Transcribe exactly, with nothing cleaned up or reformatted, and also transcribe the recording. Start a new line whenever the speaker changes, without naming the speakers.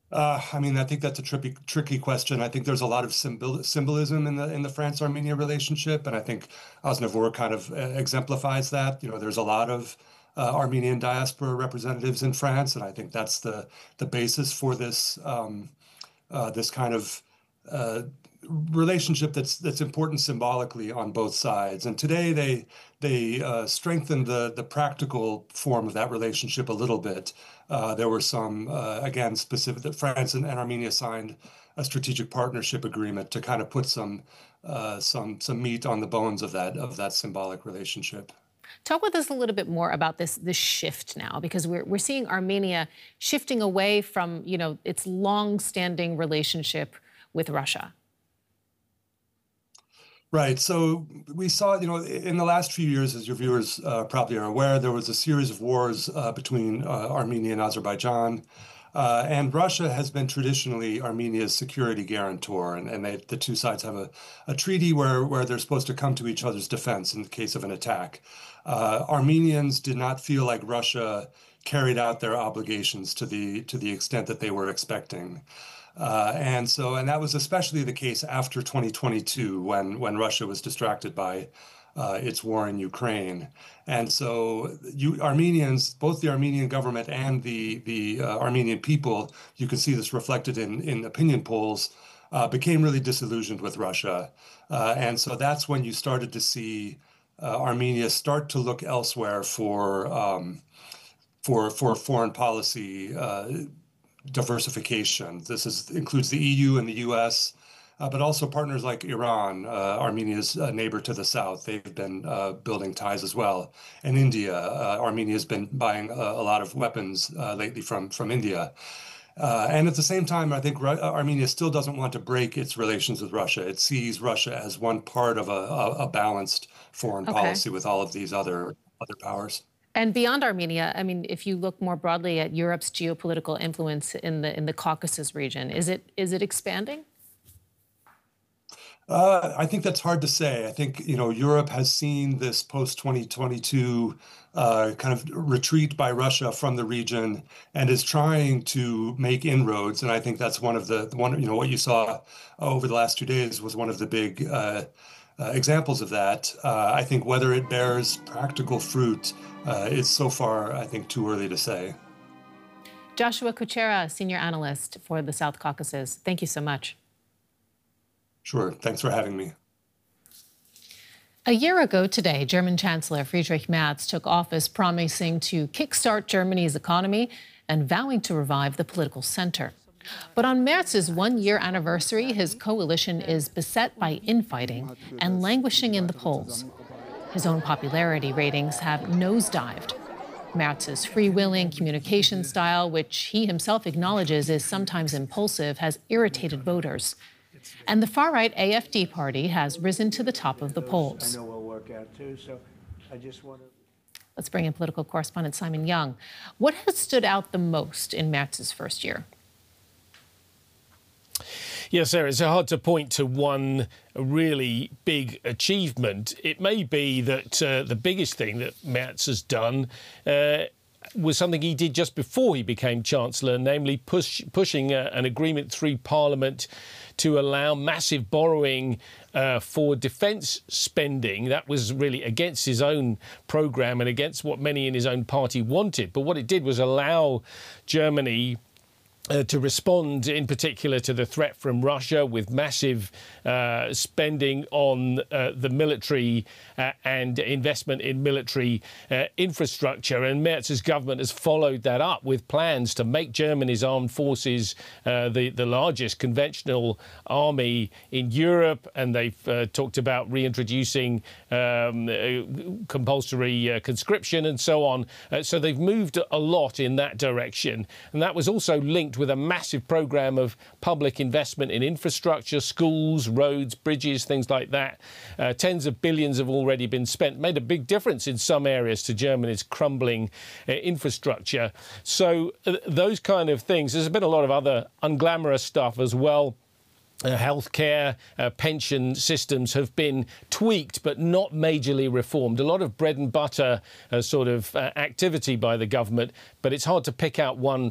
Uh, I mean, I think that's a tricky, tricky question. I think there's a lot of symbol symbolism in the in the France-Armenia relationship, and I think Aznavour kind of uh, exemplifies that. You know, there's a lot of uh, Armenian diaspora representatives in France, and I think that's the the basis for this um, uh, this kind of uh, relationship that's that's important symbolically on both sides. And today they they uh, strengthened the the practical form of that relationship a little bit. Uh, there were some uh, again specific that France and, and Armenia signed a strategic partnership agreement to kind of put some uh, some some meat on the bones of that of that symbolic relationship.
Talk with us a little bit more about this this shift now, because we're we're seeing Armenia shifting away from, you know, its long-standing relationship with Russia.
Right. So we saw, you know, in the last few years, as your viewers uh, probably are aware, there was a series of wars uh, between uh, Armenia and Azerbaijan. Uh, and Russia has been traditionally Armenia's security guarantor. And, and they, the two sides have a, a treaty where, where they're supposed to come to each other's defense in the case of an attack. Uh, Armenians did not feel like Russia carried out their obligations to the to the extent that they were expecting. Uh, and so, and that was especially the case after twenty twenty-two, when when Russia was distracted by uh, its war in Ukraine. And so, you Armenians, both the Armenian government and the the uh, Armenian people, you can see this reflected in in opinion polls, uh, became really disillusioned with Russia. Uh, and so that's when you started to see uh, Armenia start to look elsewhere for um, for for foreign policy uh, diversification. This is includes the E U and the U S, uh, but also partners like Iran, uh, Armenia's uh, neighbor to the south. They've been uh, building ties as well. And India, uh, Armenia has been buying a, a lot of weapons uh, lately from from India. Uh, and at the same time, I think Ru Armenia still doesn't want to break its relations with Russia. It sees Russia as one part of a, a, a balanced foreign
Okay.
policy with all of these other other powers.
And beyond Armenia, I mean, if you look more broadly at Europe's geopolitical influence in the in the Caucasus region, is it is it expanding?
Uh, I think that's hard to say. I think, you know, Europe has seen this post twenty twenty-two uh, kind of retreat by Russia from the region and is trying to make inroads. And I think that's one of the one, you know, what you saw over the last two days was one of the big uh, uh, examples of that. Uh, I think whether it bears practical fruit uh, is so far, I think, too early to say.
Joshua Kuchera, senior analyst for the South Caucasus. Thank you so much.
Sure. Thanks for having me.
A year ago today, German Chancellor Friedrich Merz took office, promising to kickstart Germany's economy and vowing to revive the political center. But on Merz's one-year anniversary, his coalition is beset by infighting and languishing in the polls. His own popularity ratings have nosedived. Merz's freewheeling communication style, which he himself acknowledges is sometimes impulsive, has irritated voters. And the far-right A F D party has risen to the top of the polls. Let's bring in political correspondent Simon Young. What has stood out the most in Merz's first year?
Yes, Sarah, it's hard to point to one really big achievement. It may be that uh, the biggest thing that Merz has done uh, was something he did just before he became Chancellor, namely push, pushing a, an agreement through Parliament to allow massive borrowing uh, for defence spending. That was really against his own programme and against what many in his own party wanted. But what it did was allow Germany Uh, to respond in particular to the threat from Russia with massive uh, spending on uh, the military uh, and investment in military uh, infrastructure. And Merz's government has followed that up with plans to make Germany's armed forces uh, the, the largest conventional army in Europe. And they've uh, talked about reintroducing um, uh, compulsory uh, conscription and so on. Uh, so they've moved a lot in that direction. And that was also linked with a massive programme of public investment in infrastructure, schools, roads, bridges, things like that. Uh, tens of billions have already been spent, made a big difference in some areas to Germany's crumbling uh, infrastructure. So uh, those kind of things. There's been a lot of other unglamorous stuff as well. Uh, healthcare, uh, pension systems have been tweaked but not majorly reformed. A lot of bread and butter uh, sort of uh, activity by the government, but it's hard to pick out one